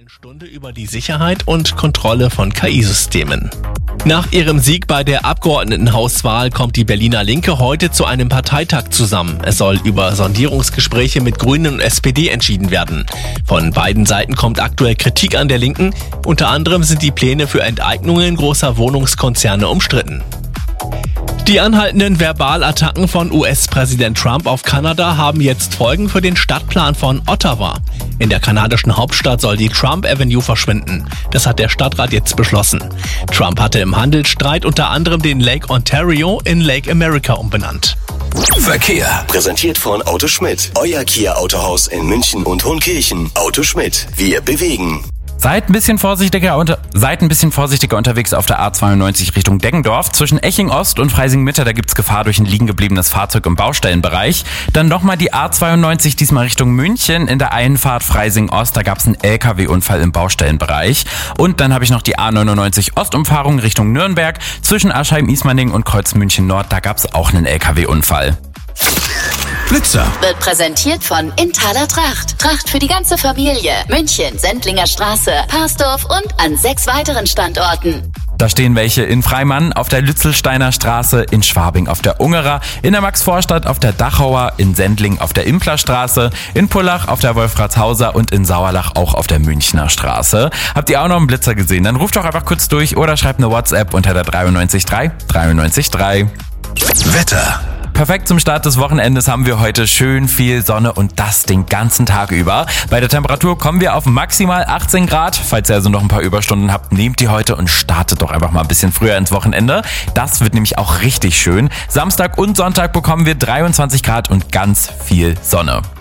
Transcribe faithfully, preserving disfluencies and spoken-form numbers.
neuen Stunde über die Sicherheit und Kontrolle von K I-Systemen. Nach ihrem Sieg bei der Abgeordnetenhauswahl kommt die Berliner Linke heute zu einem Parteitag zusammen. Es soll über Sondierungsgespräche mit Grünen und S P D entschieden werden. Von beiden Seiten kommt aktuell Kritik an der Linken. Unter anderem sind die Pläne für Enteignungen großer Wohnungskonzerne umstritten. Die anhaltenden Verbalattacken von U S-Präsident Trump auf Kanada haben jetzt Folgen für den Stadtplan von Ottawa. In der kanadischen Hauptstadt soll die Trump Avenue verschwinden. Das hat der Stadtrat jetzt beschlossen. Trump hatte im Handelsstreit unter anderem den Lake Ontario in Lake America umbenannt. Verkehr präsentiert von Auto Schmidt, euer Kia-Autohaus in München und Hohenkirchen. Auto Schmidt, wir bewegen. Seid ein bisschen vorsichtiger unter, seid ein bisschen vorsichtiger unterwegs auf der A zweiundneunzig Richtung Deggendorf. Zwischen Eching Ost und Freising Mitte, da gibt's Gefahr durch ein liegen gebliebenes Fahrzeug im Baustellenbereich. Dann nochmal die A zweiundneunzig, diesmal Richtung München. In der Einfahrt Freising Ost, da gab's einen L K W-Unfall im Baustellenbereich. Und dann habe ich noch die A neunundneunzig Ostumfahrung Richtung Nürnberg. Zwischen Aschheim-Ismaning und Kreuz München Nord, da gab's auch einen L K W-Unfall. Blitzer wird präsentiert von Inthaler Tracht. Tracht für die ganze Familie. München, Sendlinger Straße, Parsdorf und an sechs weiteren Standorten. Da stehen welche in Freimann, auf der Lützelsteiner Straße, in Schwabing auf der Ungerer, in der Maxvorstadt auf der Dachauer, in Sendling auf der Implerstraße, in Pullach auf der Wolfratshauser und in Sauerlach auch auf der Münchner Straße. Habt ihr auch noch einen Blitzer gesehen? Dann ruft doch einfach kurz durch oder schreibt eine WhatsApp unter der dreiundneunzig drei dreiundneunzig drei. Wetter. Perfekt zum Start des Wochenendes haben wir heute schön viel Sonne und das den ganzen Tag über. Bei der Temperatur kommen wir auf maximal achtzehn Grad. Falls ihr also noch ein paar Überstunden habt, nehmt die heute und startet doch einfach mal ein bisschen früher ins Wochenende. Das wird nämlich auch richtig schön. Samstag und Sonntag bekommen wir dreiundzwanzig Grad und ganz viel Sonne.